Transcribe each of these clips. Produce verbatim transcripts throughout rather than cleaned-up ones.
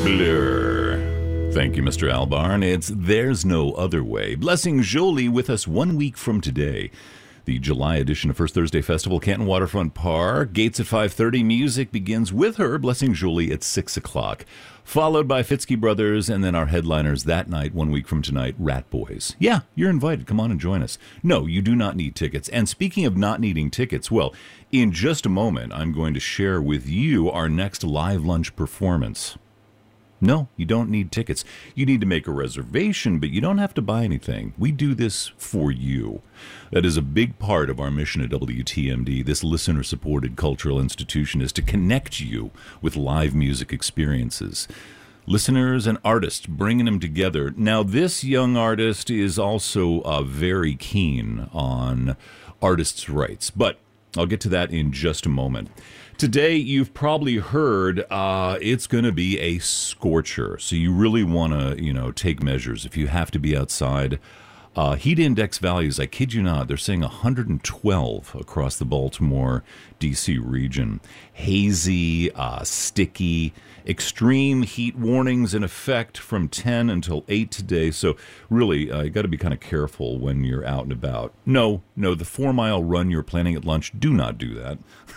Blur. Thank you, Mister Albarn. It's There's No Other Way. Blessing Jolie with us one week from today. The July edition of First Thursday Festival, Canton Waterfront Park. Gates at five thirty. Music begins with her, Blessing Jolie, at six o'clock. Followed by Fitzky Brothers, and then our headliners that night, one week from tonight, Rat Boys. Yeah, you're invited. Come on and join us. No, you do not need tickets. And speaking of not needing tickets, well, in just a moment, I'm going to share with you our next live lunch performance. No, you don't need tickets. You need to make a reservation, but you don't have to buy anything. We do this for you. That is a big part of our mission at W T M D, this listener-supported cultural institution, is to connect you with live music experiences. Listeners and artists, bringing them together. Now, this young artist is also uh, very keen on artists' rights, but I'll get to that in just a moment. Today, you've probably heard uh, it's going to be a scorcher, so you really want to, you know, take measures. If you have to be outside, uh, heat index values, I kid you not, they're saying one hundred twelve across the Baltimore, D C region. Hazy, uh, sticky, extreme heat warnings in effect from ten until eight today. So really, uh, you got to be kind of careful when you're out and about. No, no, the four-mile run you're planning at lunch, do not do that.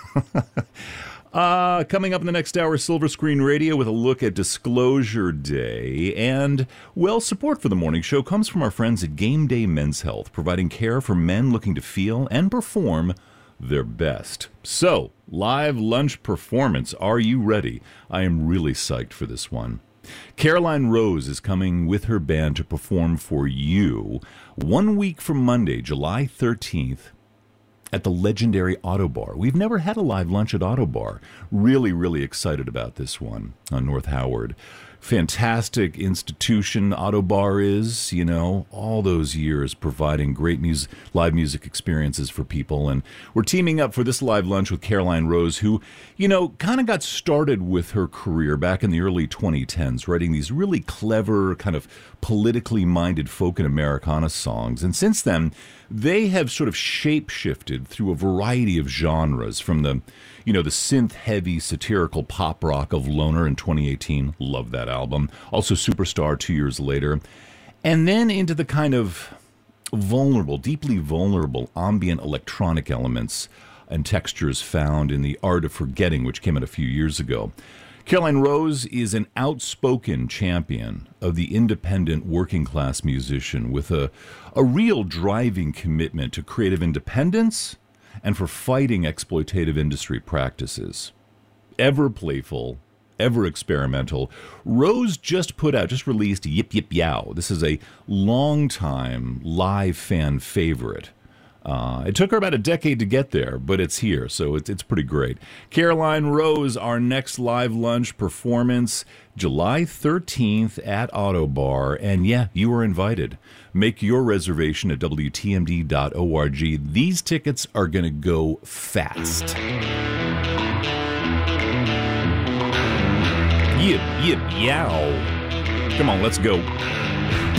uh, coming up in the next hour, Silver Screen Radio with a look at Disclosure Day. And, well, support for the morning show comes from our friends at Game Day Men's Health, providing care for men looking to feel and perform their best. So, live lunch performance. Are you ready? I am really psyched for this one. Caroline Rose is coming with her band to perform for you one week from Monday, July thirteenth, at the legendary Auto Bar. We've never had a live lunch at Auto Bar. Really, really excited about this one on North Howard. Fantastic institution Auto Bar is, you know, all those years providing great music, live music experiences for people. And we're teaming up for this live lunch with Caroline Rose, who, you know, kind of got started with her career back in the early twenty tens, writing these really clever, kind of politically minded folk and Americana songs. And since then, they have sort of shape-shifted through a variety of genres, from the, you know, the synth-heavy satirical pop rock of Loner in twenty eighteen. Love that album. Also Superstar two years later. And then into the kind of vulnerable, deeply vulnerable ambient electronic elements and textures found in The Art of Forgetting, which came out a few years ago. Caroline Rose is an outspoken champion of the independent working-class musician with a, a real driving commitment to creative independence and for fighting exploitative industry practices. Ever playful, ever experimental, Rose just put out, just released Yip Yip Yow. This is a long-time live fan favorite. Uh, it took her about a decade to get there, but it's here, so it's, it's pretty great. Caroline Rose, our next live lunch performance, July thirteenth at Auto Bar. And yeah, you are invited. Make your reservation at W T M D dot org. These tickets are going to go fast. Yip, yip, yow. Come on, let's go.